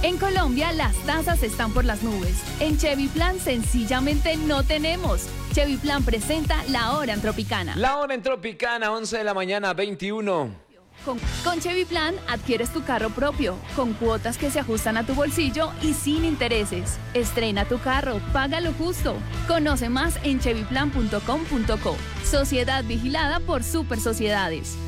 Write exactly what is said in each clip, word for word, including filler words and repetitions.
En Colombia las tasas están por las nubes. En Chevy Plan sencillamente no tenemos. Chevy Plan presenta La Hora en Tropicana. La Hora en Tropicana, once de la mañana, veintiuno. Con, con Chevy Plan adquieres tu carro propio, con cuotas que se ajustan a tu bolsillo y sin intereses. Estrena tu carro, paga lo justo. Conoce más en chevy plan punto com punto co. Sociedad vigilada por Super Sociedades.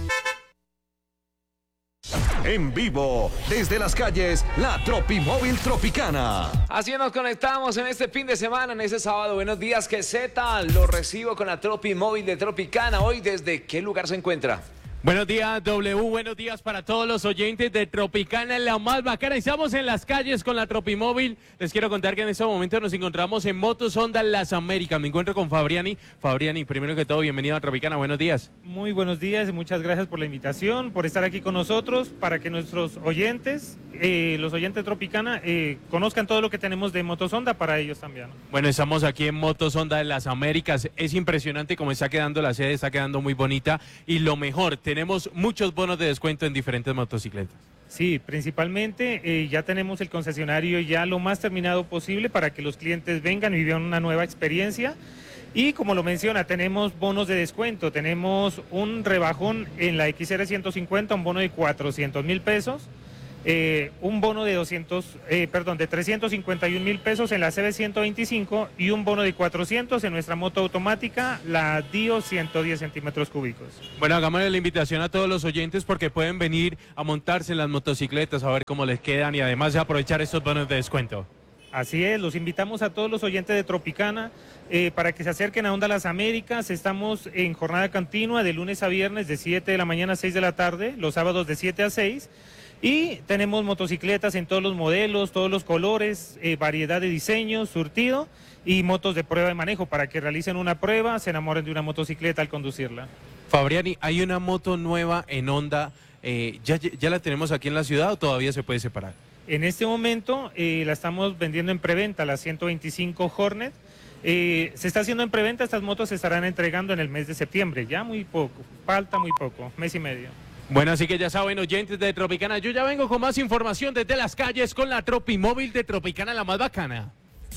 En vivo, desde las calles, la Tropimóvil Tropicana. Así nos conectamos en este fin de semana, en este sábado. Buenos días, ¿qué Z? Lo recibo con la Tropimóvil de Tropicana. Hoy, ¿desde qué lugar se encuentra? Buenos días, W. Buenos días para todos los oyentes de Tropicana, la más bacana. Estamos en las calles con la Tropimóvil. Les quiero contar que en este momento nos encontramos en Motos Honda Las Américas. Me encuentro con Fabriani. Fabriani, primero que todo, bienvenido a Tropicana. Buenos días. Muy buenos días y muchas gracias por la invitación, por estar aquí con nosotros, para que nuestros oyentes, eh, los oyentes de Tropicana, eh, conozcan todo lo que tenemos de Motos Honda para ellos también. Bueno, estamos aquí en Motos Honda Las Américas. Es impresionante cómo está quedando la sede, está quedando muy bonita. Y lo mejor, tenemos muchos bonos de descuento en diferentes motocicletas. Sí, principalmente eh, ya tenemos el concesionario ya lo más terminado posible para que los clientes vengan y vivan una nueva experiencia. Y como lo menciona, tenemos bonos de descuento, tenemos un rebajón en la X R ciento cincuenta, un bono de cuatrocientos mil pesos. Eh, un bono de doscientos, eh, perdón, de trescientos cincuenta y un mil pesos en la C B ciento veinticinco y un bono de cuatrocientos en nuestra moto automática, la Dio ciento diez centímetros cúbicos. Bueno, hagámosle la invitación a todos los oyentes porque pueden venir a montarse en las motocicletas, a ver cómo les quedan y además aprovechar estos bonos de descuento. Así es, los invitamos a todos los oyentes de Tropicana eh, para que se acerquen a Honda Las Américas. Estamos en jornada continua de lunes a viernes de siete de la mañana a seis de la tarde, los sábados de siete a seis. Y tenemos motocicletas en todos los modelos, todos los colores, eh, variedad de diseños, surtido y motos de prueba de manejo para que realicen una prueba, se enamoren de una motocicleta al conducirla. Fabriani, hay una moto nueva en Honda, eh, ¿ya, ¿ya la tenemos aquí en la ciudad o todavía se puede separar? En este momento eh, la estamos vendiendo en preventa, la ciento veinticinco Hornet. Eh, se está haciendo en preventa, estas motos se estarán entregando en el mes de septiembre, ya muy poco, falta muy poco, mes y medio. Bueno, así que ya saben, oyentes de Tropicana, yo ya vengo con más información desde las calles con la Tropimóvil de Tropicana, la más bacana.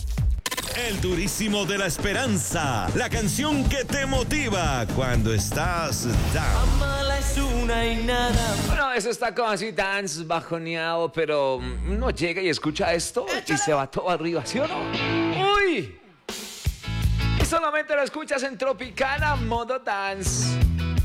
El durísimo de la esperanza, la canción que te motiva cuando estás down. Amala es una y nada. Bueno, eso está como así tan bajoneado, pero uno llega y escucha esto y se va todo arriba, ¿sí o no? ¡Uy! Y solamente lo escuchas en Tropicana Modo Dance.